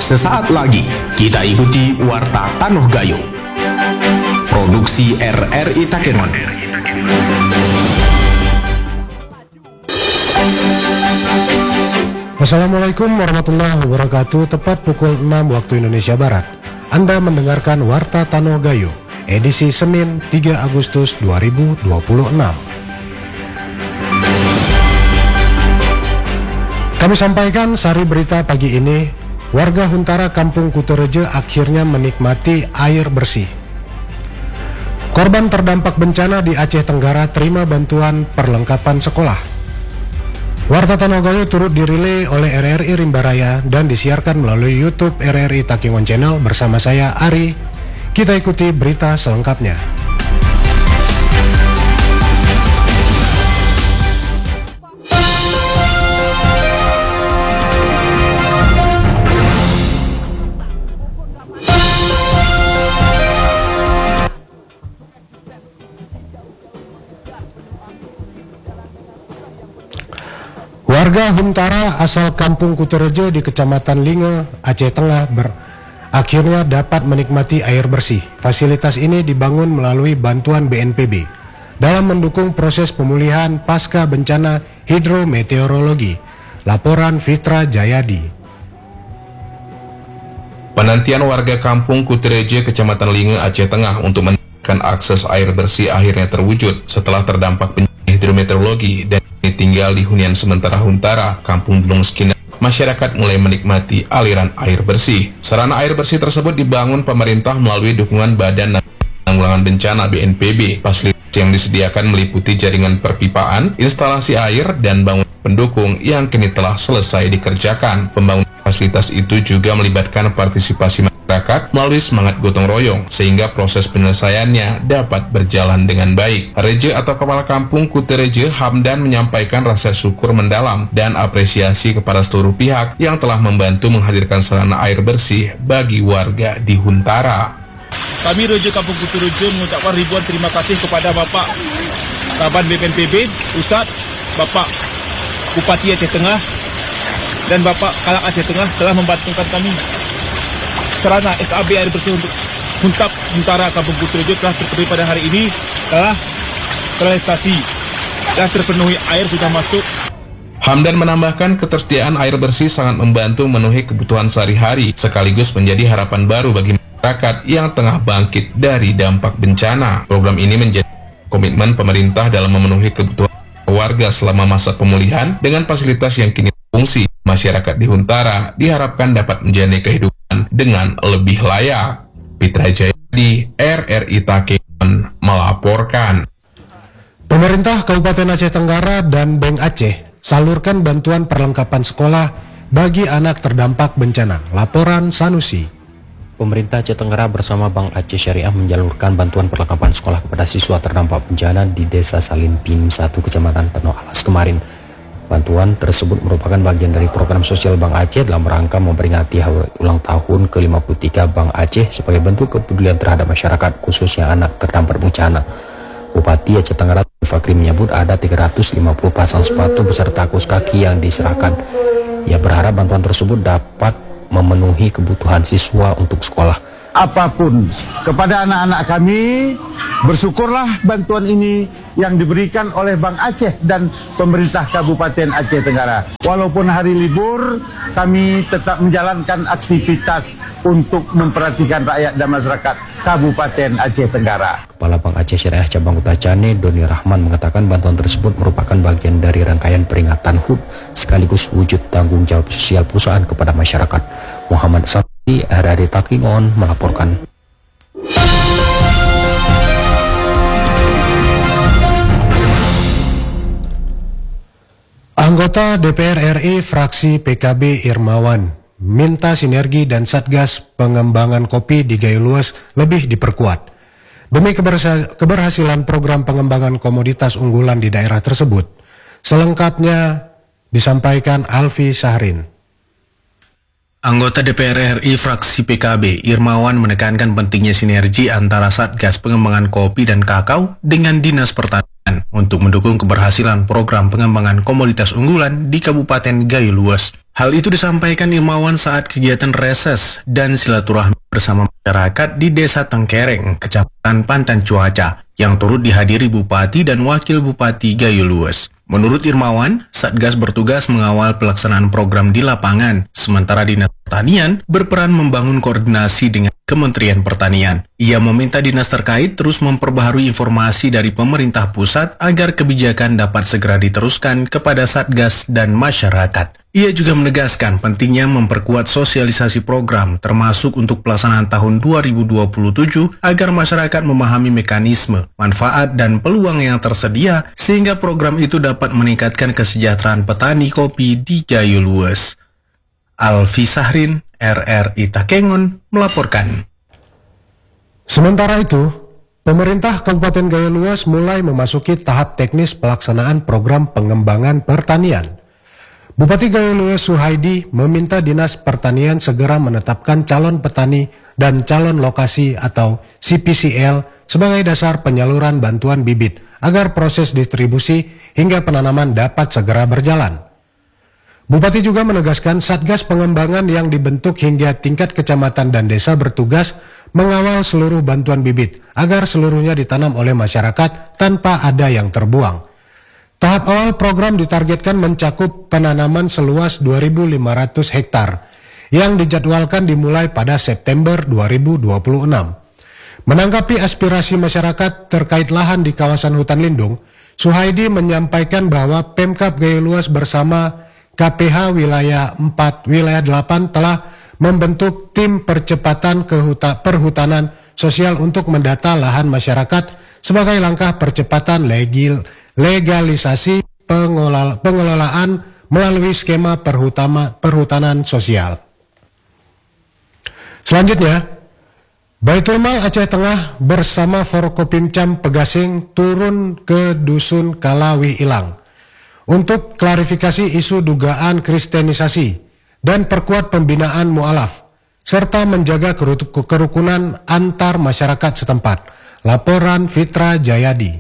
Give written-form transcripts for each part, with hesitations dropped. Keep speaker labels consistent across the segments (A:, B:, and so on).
A: Sesaat lagi kita ikuti Warta Tanoh Gayo, produksi RRI Takengon.
B: Assalamualaikum warahmatullahi wabarakatuh. Tepat pukul 6 waktu Indonesia Barat, Anda mendengarkan Warta Tanoh Gayo, edisi Senin 3 Agustus 2026. Kami sampaikan sari berita pagi ini. Warga Huntara Kampung Kutereje akhirnya menikmati air bersih. Korban terdampak bencana di Aceh Tenggara terima bantuan perlengkapan sekolah. Warta Tanoh Gayo turut dirilai oleh RRI Rimbaraya dan disiarkan melalui YouTube RRI Takengon Channel bersama saya Ari. Kita ikuti berita selengkapnya. Warga Huntara asal Kampung Kutereje di Kecamatan Linge, Aceh Tengah akhirnya dapat menikmati air bersih. Fasilitas ini dibangun melalui bantuan BNPB dalam mendukung proses pemulihan pasca bencana hidrometeorologi. Laporan Fitra Jayadi.
C: Penantian warga Kampung Kutereje, Kecamatan Linge, Aceh Tengah untuk mendapatkan akses air bersih akhirnya terwujud setelah terdampak bencana hidrometeorologi dan tinggal di hunian sementara Huntara, Kampung Belung Skina. Masyarakat mulai menikmati aliran air bersih. Sarana air bersih tersebut dibangun pemerintah melalui dukungan Badan Penanggulangan Bencana BNPB. Fasilitas yang disediakan meliputi jaringan perpipaan, instalasi air, dan bangunan pendukung yang kini telah selesai dikerjakan. Pembangunan fasilitas itu juga melibatkan partisipasi masyarakat melalui semangat gotong royong, sehingga proses penyelesaiannya dapat berjalan dengan baik. Reje atau Kepala Kampung Kutereje, Hamdan, menyampaikan rasa syukur mendalam dan apresiasi kepada seluruh pihak yang telah membantu menghadirkan sarana air bersih bagi warga di Huntara.
D: Kami Reje Kampung Kutereje mengucapkan ribuan terima kasih kepada Bapak Kaban BNPB Pusat, Bapak Bupati Aceh Tengah, dan Bapak Kalak Aceh Tengah telah membantukan kami. Sarana SAB air bersih untuk Huntara Kampung Kutereje telah terpenuhi pada hari ini, telah terrealisasi dan terpenuhi, air sudah masuk.
C: Hamdan menambahkan ketersediaan air bersih sangat membantu memenuhi kebutuhan sehari-hari, sekaligus menjadi harapan baru bagi masyarakat yang tengah bangkit dari dampak bencana. Program ini menjadi komitmen pemerintah dalam memenuhi kebutuhan warga selama masa pemulihan dengan fasilitas yang kini berfungsi. Masyarakat di Huntara diharapkan dapat menjalani kehidupan dengan lebih layak. Fitra Jayadi, RRI Takengon melaporkan.
B: Pemerintah Kabupaten Aceh Tenggara dan Bank Aceh salurkan bantuan perlengkapan sekolah bagi anak terdampak bencana. Laporan Sanusi.
E: Pemerintah Aceh Tenggara bersama Bank Aceh Syariah menjalurkan bantuan perlengkapan sekolah kepada siswa terdampak bencana di Desa Salimpim 1, Kecamatan Tenoh Alas kemarin. Bantuan tersebut merupakan bagian dari program sosial Bank Aceh dalam rangka memperingati hari ulang tahun ke-53 Bank Aceh sebagai bentuk kepedulian terhadap masyarakat, khususnya anak terdampak bencana. Bupati Aceh Tenggara Fakri menyebut ada 350 pasang sepatu beserta kaos kaki yang diserahkan. Ia berharap bantuan tersebut dapat memenuhi kebutuhan siswa untuk sekolah.
F: Apapun kepada anak-anak kami, bersyukurlah bantuan ini yang diberikan oleh Bank Aceh dan pemerintah Kabupaten Aceh Tenggara. Walaupun hari libur, kami tetap menjalankan aktivitas untuk memperhatikan rakyat dan masyarakat Kabupaten Aceh Tenggara.
E: Kepala Bank Aceh Syariah Cabang Utacane, Doni Rahman, mengatakan bantuan tersebut merupakan bagian dari rangkaian peringatan HUT sekaligus wujud tanggung jawab sosial perusahaan kepada masyarakat. Muhammad Safi, RRI Takengon melaporkan.
B: Anggota DPR RI fraksi PKB Irmawan minta sinergi dan Satgas pengembangan kopi di Gayo Luas lebih diperkuat demi keberhasilan program pengembangan komoditas unggulan di daerah tersebut. Selengkapnya disampaikan Alfi Sahrin.
G: Anggota DPR RI fraksi PKB, Irmawan, menekankan pentingnya sinergi antara Satgas Pengembangan Kopi dan Kakao dengan Dinas Pertanian untuk mendukung keberhasilan program pengembangan komoditas unggulan di Kabupaten Gayo Luas. Hal itu disampaikan Irmawan saat kegiatan reses dan silaturahmi bersama masyarakat di Desa Tengkereng, Kecamatan Pantan Cuaca, yang turut dihadiri Bupati dan Wakil Bupati Gayo Lues. Menurut Irmawan, Satgas bertugas mengawal pelaksanaan program di lapangan, sementara Dinas Pertanian berperan membangun koordinasi dengan Kementerian Pertanian. Ia meminta dinas terkait terus memperbaharui informasi dari pemerintah pusat agar kebijakan dapat segera diteruskan kepada Satgas dan masyarakat. Ia juga menegaskan pentingnya memperkuat sosialisasi program, termasuk untuk pelaksanaan tahun 2027 agar masyarakat memahami mekanisme, manfaat, dan peluang yang tersedia sehingga program itu dapat meningkatkan kesejahteraan petani kopi di Gayo Lues. Alfi Sahrin, RRI Takengon, melaporkan.
B: Sementara itu, pemerintah Kabupaten Gayo Lues mulai memasuki tahap teknis pelaksanaan program pengembangan pertanian. Bupati Gayo Lues Suhaidi meminta Dinas Pertanian segera menetapkan calon petani dan calon lokasi atau CPCL sebagai dasar penyaluran bantuan bibit agar proses distribusi hingga penanaman dapat segera berjalan. Bupati juga menegaskan Satgas Pengembangan yang dibentuk hingga tingkat kecamatan dan desa bertugas mengawal seluruh bantuan bibit agar seluruhnya ditanam oleh masyarakat tanpa ada yang terbuang. Tahap awal program ditargetkan mencakup penanaman seluas 2.500 hektar yang dijadwalkan dimulai pada September 2026. Menanggapi aspirasi masyarakat terkait lahan di kawasan hutan lindung, Suhaidi menyampaikan bahwa Pemkab Gayo Lues bersama KPH Wilayah 4, Wilayah 8 telah membentuk tim percepatan perhutanan sosial untuk mendata lahan masyarakat sebagai langkah percepatan legalisasi pengelolaan melalui skema perhutanan sosial. Selanjutnya, Baitul Mal Aceh Tengah bersama Forkopimcam Pegasing turun ke Dusun Kalawi Ilang untuk klarifikasi isu dugaan kristenisasi dan perkuat pembinaan mu'alaf, serta menjaga kerukunan antar masyarakat setempat. Laporan Fitra Jayadi.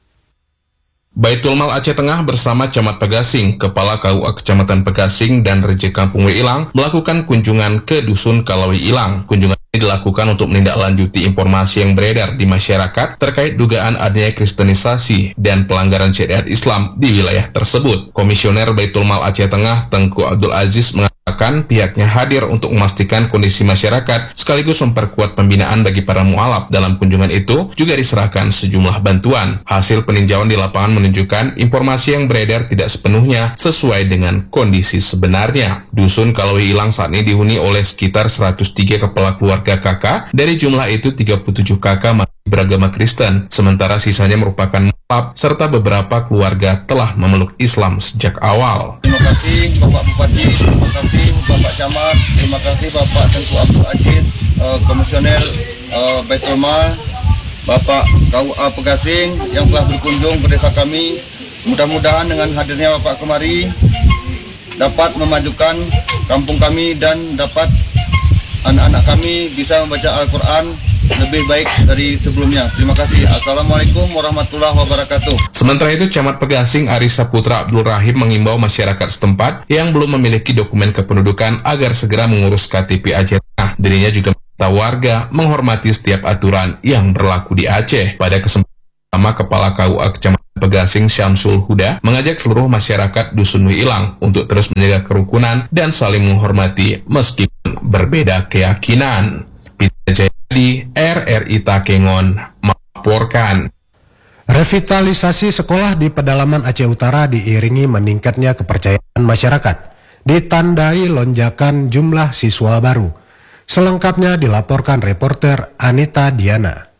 C: Baitul Mal Aceh Tengah bersama Camat Pegasing, Kepala KUA Kecamatan Pegasing dan Reje Kampung Ilang melakukan kunjungan ke Dusun Kalawi Ilang. Kunjungan ini dilakukan untuk menindaklanjuti informasi yang beredar di masyarakat terkait dugaan adanya kristenisasi dan pelanggaran syariat Islam di wilayah tersebut. Komisioner Baitul Mal Aceh Tengah, Tengku Abdul Aziz, mengatakan pihaknya hadir untuk memastikan kondisi masyarakat sekaligus memperkuat pembinaan bagi para mu'alaf. Dalam kunjungan itu juga diserahkan sejumlah bantuan. Hasil peninjauan di lapangan menunjukkan informasi yang beredar tidak sepenuhnya sesuai dengan kondisi sebenarnya. Dusun Kalawi Ilang saat ini dihuni oleh sekitar 103 kepala keluarga KK. Dari jumlah itu 37 KK masih beragama Kristen, sementara sisanya merupakan mu'alaf serta beberapa keluarga telah memeluk Islam sejak awal.
H: Terima kasih Bapak Bupati, terima kasih Bapak Camat, terima kasih Bapak Tengku Abdul Aziz, Komisioner Baitul Mal, Bapak KUA Pegasing yang telah berkunjung ke desa kami. Mudah-mudahan dengan hadirnya Bapak kemari dapat memajukan kampung kami dan dapat anak-anak kami bisa membaca Al-Quran lebih baik dari sebelumnya. Terima kasih. Assalamualaikum warahmatullahi wabarakatuh.
C: Sementara itu, Camat Pegasing Arisa Putra Abdul Rahim mengimbau masyarakat setempat yang belum memiliki dokumen kependudukan agar segera mengurus KTP Aceh Tengah. Dirinya juga meminta warga menghormati setiap aturan yang berlaku di Aceh. Pada kesempatan pertama, Kepala KUA Kecamatan Pegasing Syamsul Huda mengajak seluruh masyarakat Dusun Ilang untuk terus menjaga kerukunan dan saling menghormati meskipun berbeda keyakinan. Fitra Jayadi, RRI Takengon, melaporkan.
B: Revitalisasi sekolah di pedalaman Aceh Utara diiringi meningkatnya kepercayaan masyarakat, ditandai lonjakan jumlah siswa baru. Selengkapnya dilaporkan reporter Anita Diana.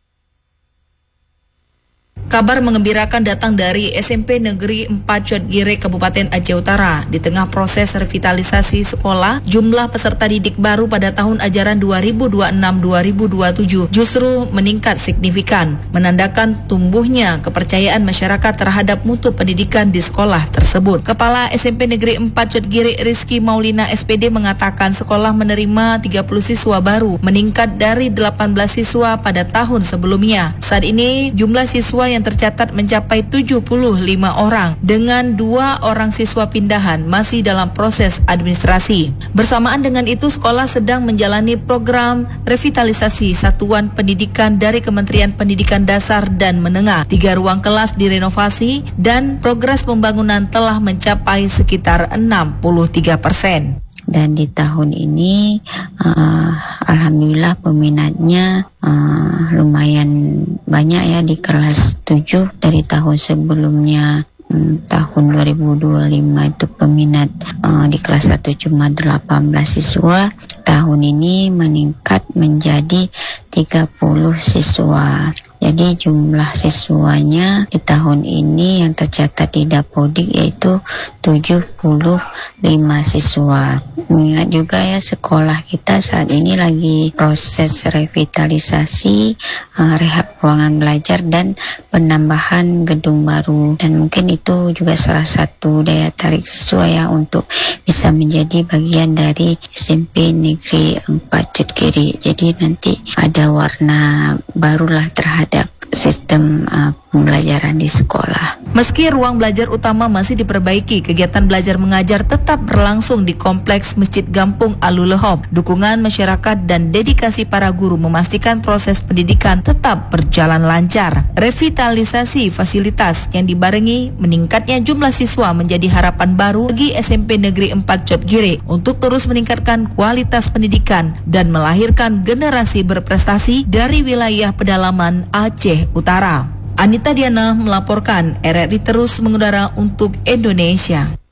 I: Kabar mengembirakan datang dari SMP Negeri 4 Cotgire, Kabupaten Aceh Utara. Di tengah proses revitalisasi sekolah, jumlah peserta didik baru pada tahun ajaran 2026-2027 justru meningkat signifikan, menandakan tumbuhnya kepercayaan masyarakat terhadap mutu pendidikan di sekolah tersebut. Kepala SMP Negeri 4 Cotgire Rizky Maulina SPD mengatakan sekolah menerima 30 siswa baru, meningkat dari 18 siswa pada tahun sebelumnya. Saat ini jumlah siswa yang yang tercatat mencapai 75 orang, dengan 2 orang siswa pindahan masih dalam proses administrasi. Bersamaan dengan itu, sekolah sedang menjalani program revitalisasi satuan pendidikan dari Kementerian Pendidikan Dasar dan Menengah. 3 ruang kelas direnovasi dan progres pembangunan telah mencapai sekitar 63%.
J: Dan di tahun ini alhamdulillah peminatnya lumayan banyak ya, di kelas 7 dari tahun sebelumnya. Tahun 2025 itu peminat di kelas 1 cuma 18 siswa. Tahun ini meningkat menjadi 30 siswa. Jadi jumlah siswanya di tahun ini yang tercatat di Dapodik yaitu 75 siswa. Mengingat juga ya, sekolah kita saat ini lagi proses revitalisasi, rehab ruangan belajar dan penambahan gedung baru. Dan mungkin itu juga salah satu daya tarik siswa ya untuk bisa menjadi bagian dari SMP Negeri 4 Cutgiri. Jadi nanti ada warna barulah terhadap sistem pembelajaran di sekolah.
I: Meski ruang belajar utama masih diperbaiki, kegiatan belajar mengajar tetap berlangsung di Kompleks Masjid Gampung Alulehob. Dukungan masyarakat dan dedikasi para guru memastikan proses pendidikan tetap berjalan lancar. Revitalisasi fasilitas yang dibarengi meningkatnya jumlah siswa menjadi harapan baru bagi SMP Negeri 4 Cutgiri untuk terus meningkatkan kualitas pendidikan dan melahirkan generasi berprestasi dari wilayah pedalaman Aceh Utara. Anita Diana melaporkan, RRI terus mengudara untuk Indonesia.